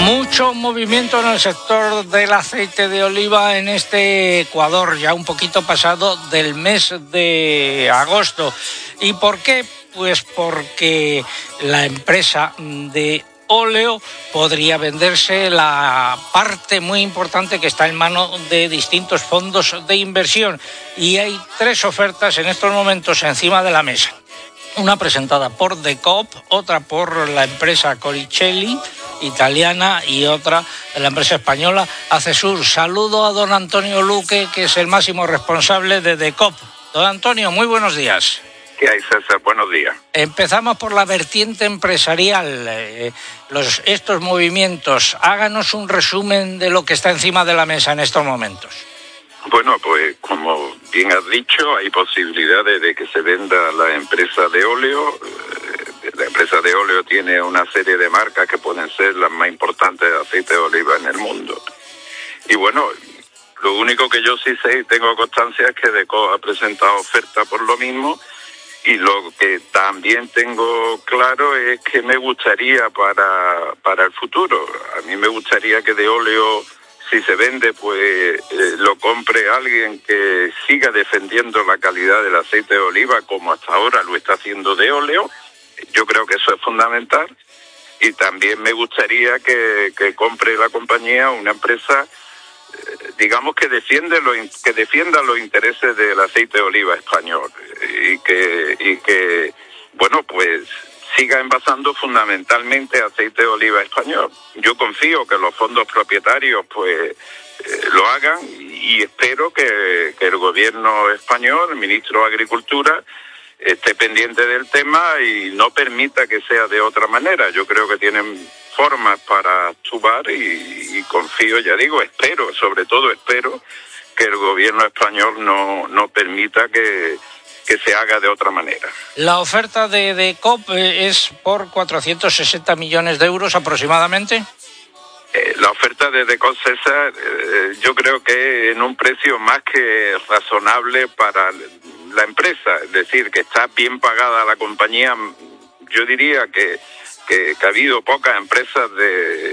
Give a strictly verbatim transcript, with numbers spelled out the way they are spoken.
Mucho movimiento en el sector del aceite de oliva en este Ecuador, ya un poquito pasado del mes de agosto. ¿Y por qué? Pues porque la empresa de óleo podría venderse la parte muy importante que está en manos de distintos fondos de inversión. Y hay tres ofertas en estos momentos encima de la mesa. Una presentada por Decop, otra por la empresa Coricelli, italiana, y otra de la empresa española Acesur. Saludo a don Antonio Luque, que es el máximo responsable de Decop. Don Antonio, muy buenos días. ¿Qué hay, César? Buenos días. Empezamos por la vertiente empresarial. Eh, los, estos movimientos, háganos un resumen de lo que está encima de la mesa en estos momentos. Bueno, pues como bien has dicho, hay posibilidades de que se venda la empresa de óleo. La empresa de óleo tiene una serie de marcas que pueden ser las más importantes de aceite de oliva en el mundo. Y bueno, lo único que yo sí sé y tengo constancia es que Decop ha presentado oferta por lo mismo. Y lo que también tengo claro es que me gustaría para, para el futuro. A mí me gustaría que de óleo, si se vende, pues eh, lo compre alguien que siga defendiendo la calidad del aceite de oliva como hasta ahora lo está haciendo de óleo. Yo creo que eso es fundamental. Y también me gustaría que, que compre la compañía una empresa, eh, digamos, que defiende lo, que defienda los intereses del aceite de oliva español y que, y que bueno, pues siga envasando fundamentalmente aceite de oliva español. Yo confío que los fondos propietarios pues eh, lo hagan y espero que, que el gobierno español, el ministro de Agricultura, esté pendiente del tema y no permita que sea de otra manera. Yo creo que tienen formas para actuar y, y confío, ya digo, espero, sobre todo espero que el gobierno español no, no permita que que se haga de otra manera. La oferta de Decop es por cuatrocientos sesenta millones de euros aproximadamente. Eh, la oferta de Decop, César, eh, yo creo que en un precio más que razonable para la empresa, es decir, que está bien pagada la compañía. Yo diría que, que, que ha habido pocas empresas de